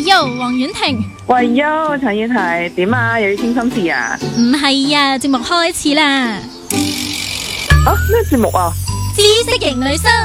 喲，黃婉婷。 喂喲，陳燕提點啊？又要傾心事啊？ 唔係啊，節目開始啦。 啊，咩節目啊？ 知識型女生。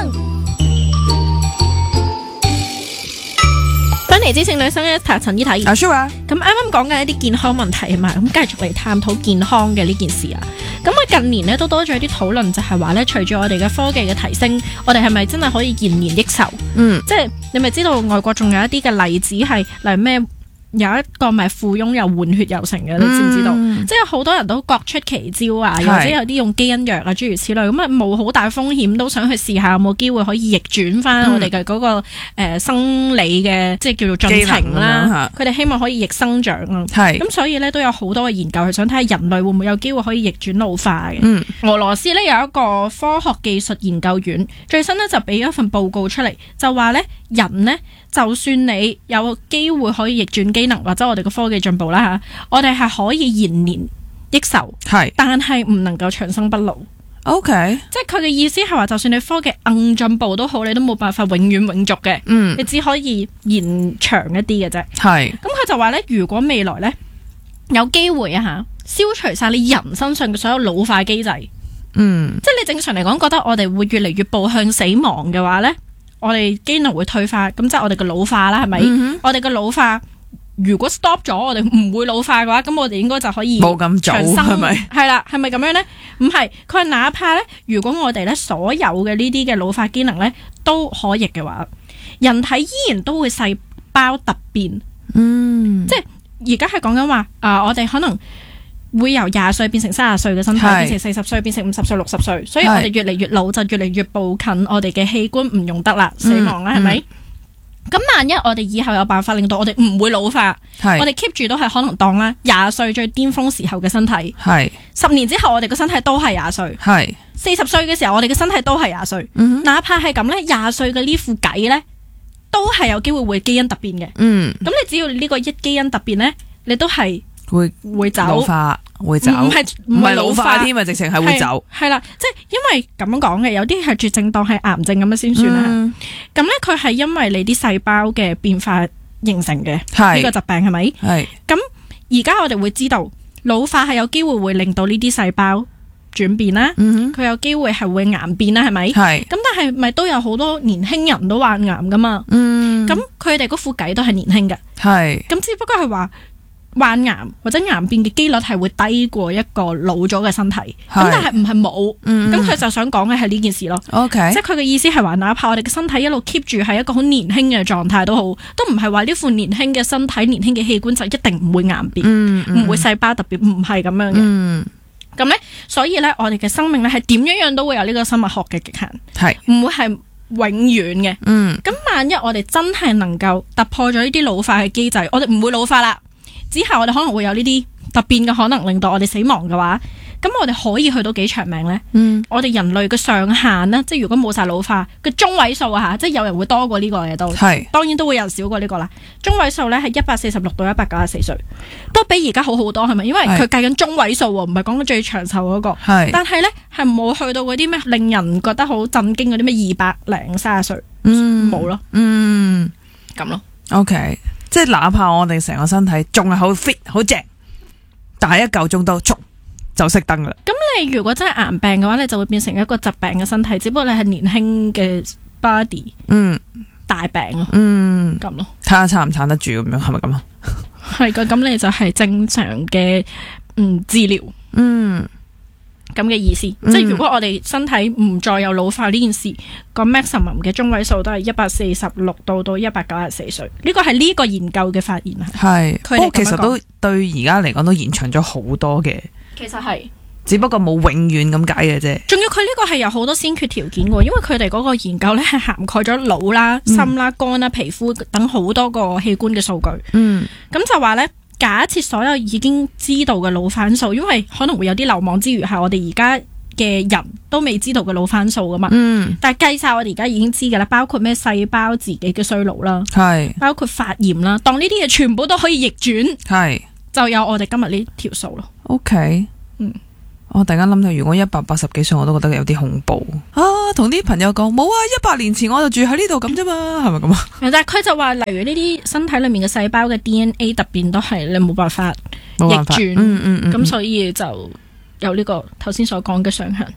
翻嚟知性女生Esther陳依睇。 阿 Shu 啊， 咁啱啱講緊一啲健康問題啊嘛，咁繼續嚟探討健康嘅呢件事啊。咁啊近年咧都多咗一啲討論，就係話咧，隨住我哋嘅科技嘅提升，我哋係咪真係可以延年益壽？即係你咪知道外國仲有一啲嘅例子係，例如咩？有一個咪富翁又換血又成嘅，你知唔知道？即係好多人都各出奇招啊，又或者有啲用基因藥啊，諸如此類，咁啊冇好大風險，都想去試下有冇機會可以逆轉翻我哋嘅嗰個生理嘅即係叫做進程啦。佢哋希望可以逆生長啊。咁所以咧都有好多嘅研究係想睇下人類會唔會有機會可以逆轉老化嘅。俄羅斯咧有一個科學技術研究院最新咧就俾咗一份報告出嚟，就話咧人呢，就算你有機會可以逆轉機能，或者我哋嘅科技進步啦吓，我哋係可以延年益壽，但係唔能夠長生不老。 OK， 即係佢嘅意思係話，就算你科技硬進步都好，你都冇辦法永遠永續嘅。你只可以延長一啲嘅啫。咁佢就話咧，如果未來咧有機會啊吓，消除晒你人身上嘅所有老化機制，即係你正常嚟講覺得我哋會越嚟越步向死亡嘅話咧，我哋機能會退化，咁即係我哋嘅老化啦，係咪？我哋嘅老化如果 stop 咗，我哋唔會老化嘅話，咁我哋應該就可以冇咁早，係咪？ 係啦，係咪咁樣呢？唔係，佢係哪怕咧，如果我哋咧所有嘅呢啲嘅老化機能咧都可逆嘅話，人體依然都會細胞突變。即係而家係講緊話，我哋可能會由20歲變成30歲嘅身體，變成40歲，變成50歲、60歲，所以我哋越嚟越老，就越嚟越步近我哋嘅器官唔用得啦，死亡啦，係咪？咁萬一我哋以後有辦法令到我哋唔會老化，我哋 keep 住都係可能當啦20歲最巔峰時候嘅身體，10年之後我哋嘅身體都係20歲，40歲嘅時候我哋嘅身體都係20歲，哪怕係咁咧，20歲嘅呢副計咧，都係有機會會基因突變嘅。咁你只要呢個一基因突變咧，你都係會走老化，會走，唔係老化添啊，直情係會走。係啦，即係因為咁樣講嘅，有啲係絕症當係癌症咁樣先算啦。咁咧佢係因為你啲細胞嘅變化形成嘅呢個疾病係咪？咁而家我哋會知道老化係有機會會令到呢啲細胞轉變啦，佢有機會係會癌變啦，係咪？咁但係咪都有好多年輕人都患癌噶嘛？咁佢哋嗰副計都係年輕嘅。咁只不過係話患癌或者癌變嘅機率係會低過一個老咗嘅身體，咁但係唔係冇，咁佢就想講嘅係呢件事咯。即係佢嘅意思係話，哪怕我哋嘅身體一路 keep 住係一個好年輕嘅狀態都好，都唔係話呢副年輕嘅身體、年輕嘅器官就一定唔會癌變，唔會細胞突變，唔係咁樣嘅。咁咧，所以咧，我哋嘅生命咧係點樣都會有呢個生物學嘅極限，唔會係永遠嘅。咁萬一我哋真係能夠突破咗呢啲老化嘅機制，我哋唔會老化啦。之後我哋可能會有呢啲突變嘅可能，令到我哋死亡嘅話，咁我哋可以去到幾長命呢？我哋人類嘅上限呢，即係如果冇晒老化嘅中位數啊，即係有人會多過呢個嘅都，當然都會有人少過呢個啦。中位數呢係146到194歲，都比而家好好多，係咪？因為佢計緊中位數喎，唔係講緊最長壽嗰個。但係呢係冇去到嗰啲咩令人覺得好震驚嗰啲咩230歲，冇咯。咁咯。 OK。即係哪怕我哋成個身體仲係好 fit 好正，但係一夠鐘都就熄燈啦。咁你如果真係癌病嘅話，你就會變成一個疾病嘅身體，只不過你係年輕嘅 body，大病咯，咁咯。 睇下撐唔撐得住咁樣，係咪咁啊？ 係噶，咁你就係正常嘅治療。咁嘅意思，即係如果我哋身體唔再有老化呢件事，個 maximum 嘅中位數都係146到194歲，呢個係呢個研究嘅發現係。不過其實都對而家嚟講都延長咗好多嘅。 其實係， 只不過冇永遠咁解嘅啫。仲要佢呢個係有好多先決條件嘅，因為佢哋嗰個研究咧係涵蓋咗腦啦、心啦、肝啦、皮膚等好多個器官嘅數據。咁就話咧。假設所有已經知道嘅老番數，因為可能會有啲漏網之魚係我哋而家嘅人都未知道嘅老番數噶嘛。但係計晒我哋而家已經知㗎啦，包括咩細胞自己嘅衰老啦，包括發炎啦，當呢啲嘢全部都可以逆轉，就有我哋今日呢條數咯。 OK， 我突然間諗到，如果180幾歲，我都覺得有啲恐怖啊！同啲朋友講冇啊，100年前我就住喺呢度咁啫嘛，係咪咁啊？ 但係佢就話，例如呢啲身體裏面嘅細胞嘅 DNA 突變都係你冇辦法逆轉，咁所以就有呢個頭先所講嘅上限。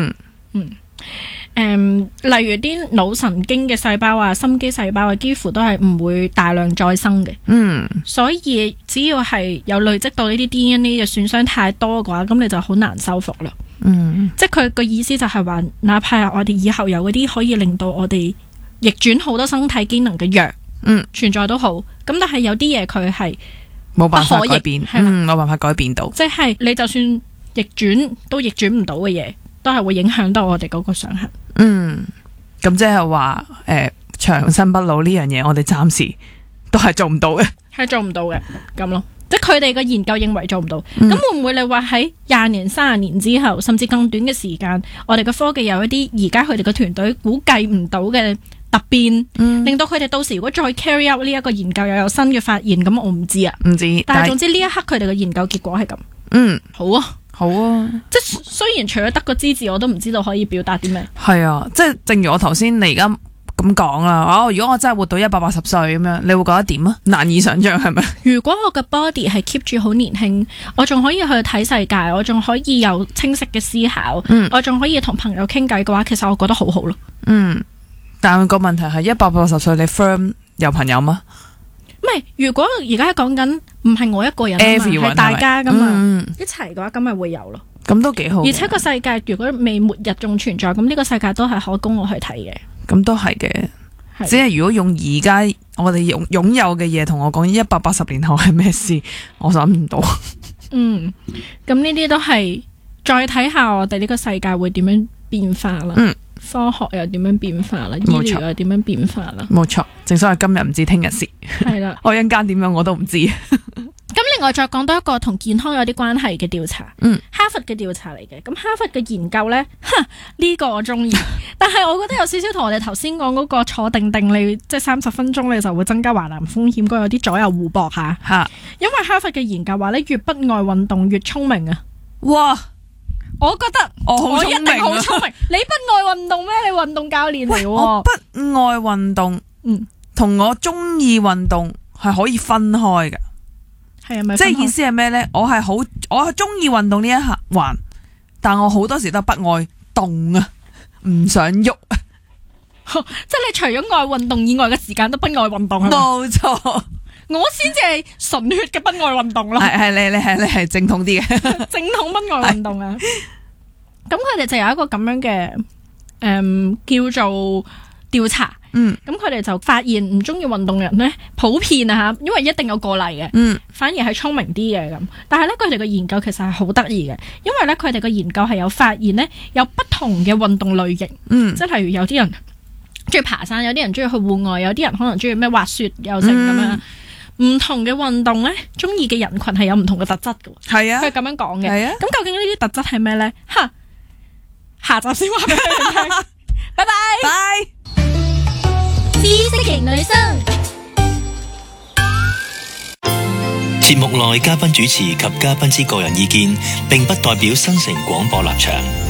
例如啲腦神經嘅細胞啊、心肌細胞啊，幾乎都係唔會大量再生嘅。所以只要係有累積到呢啲 DNA 嘅損傷太多嘅話，咁你就好難修復啦。即係佢個意思就係話，哪怕我哋以後有嗰啲可以令到我哋逆轉好多身體機能嘅藥，存在都好，咁但係有啲嘢佢係冇辦法改變，冇辦法改變到。 即係你就算逆轉都逆轉唔到嘅嘢，都係會影響到我哋嗰個上限。 咁即係話長生不老呢樣嘢，我哋暫時都係做唔到嘅， 係做唔到嘅咁咯。即係佢哋嘅研究認為做唔到，咁會唔會你話喺20年、30年之後，甚至更短嘅時間，我哋嘅科技有一啲而家佢哋嘅團隊估計唔到嘅突變，令到佢哋到時如果再 carry out 呢一個研究又有新嘅發現，咁我唔知啊，唔知。但係總之呢一刻佢哋嘅研究結果係咁。好啊，即係雖然除咗得個知字，我都唔知道可以表達啲咩。係啊， 即係正如我頭先你而家咁講啦。如果我真係活到180歲咁樣，你會覺得點啊？難以想象係咪？ 如果我嘅 body 係 keep 住好年輕，我仲可以去睇世界，我仲可以有清晰嘅思考，我仲可以同朋友傾偈嘅話，其實我覺得好好咯。 但係個問題係180歲你 firm 有朋友嗎？ 唔係，如果而家講緊唔係我一個人啊嘛，係大家噶嘛，一齊嘅話咁咪會有咯。咁都幾好。而且個世界如果未末日仲存在，咁呢個世界都係可供我去睇嘅。咁都係嘅，只係如果用而家我哋擁有嘅嘢同我講180年後係咩事，我諗唔到。咁呢啲都係再睇下我哋呢個世界會點樣變化啦。科學又點樣變化啦？醫療又點樣變化啦？冇錯，正所謂今日唔知聽日事。係啦，我一陣間點樣我都唔知。咁另外再講多一個同健康有啲關係嘅調查，哈佛嘅調查嚟嘅。咁哈佛嘅研究呢，呢個我中意，但係我覺得有少少同我哋頭先講嗰個坐定定，你即係30分鐘你就會增加患癌風險，嗰有啲左右互搏吓。因為哈佛嘅研究話呢，越不愛運動越聰明啊！哇！我覺得我一定好聰明。你不愛運動咩？你運動教練嚟喎。我不愛運動，同我中意運動係可以分開㗎。係咪？即係意思係咩呢？我係中意運動呢一環，但我好多時都不愛動啊，唔想喐。即係你除咗愛運動以外嘅時間都不愛運動。冇錯。我先至係純血嘅不愛運動咯，係你係正統啲嘅，正統不愛運動啊！咁佢哋就有一個咁樣嘅叫做調查，咁佢哋就發現唔中意運動嘅人咧，普遍啊吓，因為一定有個例嘅，反而係聰明啲嘅咁。但係咧，佢哋嘅研究其實係好得意嘅，因為咧佢哋嘅研究係有發現咧，有不同嘅運動類型，即係例如有啲人中意爬山，有啲人中意去戶外，有啲人可能中意咩滑雪又成咁樣。唔同嘅運動咧，中意嘅人群係有唔同嘅特質嘅。係啊，佢係咁樣講嘅。係啊，咁究竟呢啲特質係咩咧？下集先話俾你聽。拜拜。拜。知識型女生。節目內嘉賓主持及嘉賓之個人意見，並不代表新城廣播立場。